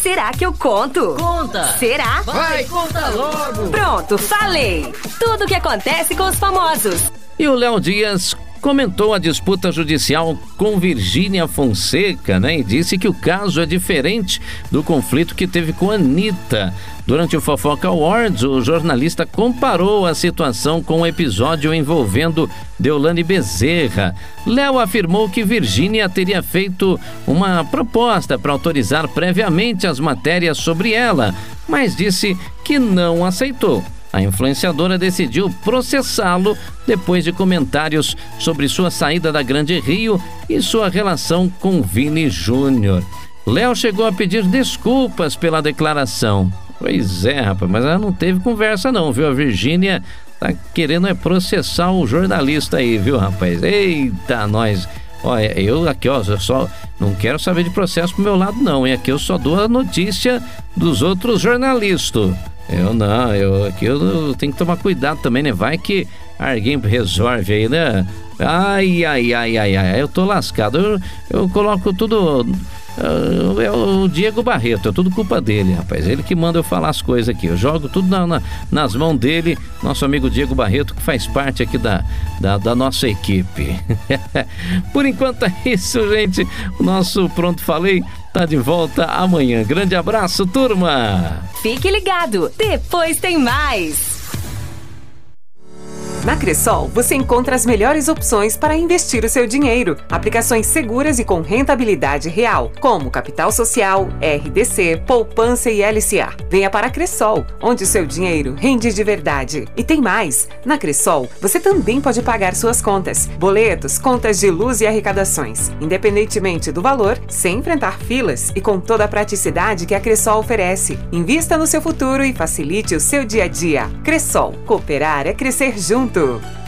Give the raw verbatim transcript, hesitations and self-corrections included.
Será que eu conto? Conta! Será? Vai, conta logo! Pronto, falei! Tudo o que acontece com os famosos. E o Léo Dias comentou a disputa judicial com Virgínia Fonseca, né? E disse que o caso é diferente do conflito que teve com a Anitta. Durante o Fofoca Awards, o jornalista comparou a situação com o episódio envolvendo Deolane Bezerra. Léo afirmou que Virgínia teria feito uma proposta para autorizar previamente as matérias sobre ela, mas disse que não aceitou. A influenciadora decidiu processá-lo depois de comentários sobre sua saída da Grande Rio e sua relação com Vini Júnior. Léo chegou a pedir desculpas pela declaração. Pois é, rapaz, mas ela não teve conversa não, viu? A Virgínia tá querendo é processar o jornalista aí, viu, rapaz? Eita, nós... Olha, eu aqui, ó, eu só não quero saber de processo pro meu lado não, e aqui eu só dou a notícia dos outros jornalistas. Eu não, eu aqui eu tenho que tomar cuidado também, né? Vai que alguém resolve aí, né? Ai, ai, ai, ai, ai, eu tô lascado. Eu, eu coloco tudo... Uh, é o Diego Barreto, é tudo culpa dele, rapaz. Ele que manda eu falar as coisas aqui. Eu jogo tudo na, na, nas mãos dele, nosso amigo Diego Barreto, que faz parte aqui da, da, da nossa equipe. Por enquanto é isso, gente. O nosso Pronto Falei tá de volta amanhã. Grande abraço, turma! Fique ligado, depois tem mais! Na Cressol, você encontra as melhores opções para investir o seu dinheiro. Aplicações seguras e com rentabilidade real, como Capital Social, R D C, Poupança e L C A. Venha para a Cressol, onde o seu dinheiro rende de verdade. E tem mais! Na Cressol, você também pode pagar suas contas, boletos, contas de luz e arrecadações, independentemente do valor, sem enfrentar filas e com toda a praticidade que a Cressol oferece. Invista no seu futuro e facilite o seu dia a dia. Cressol, cooperar é crescer junto.